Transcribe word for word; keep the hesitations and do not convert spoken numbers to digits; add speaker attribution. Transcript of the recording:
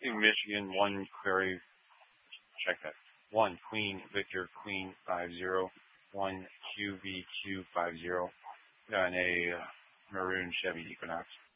Speaker 1: In Michigan, one query, check that. One Queen Victor Queen five zero, one Q V Q five zero, on a uh, maroon Chevy Equinox.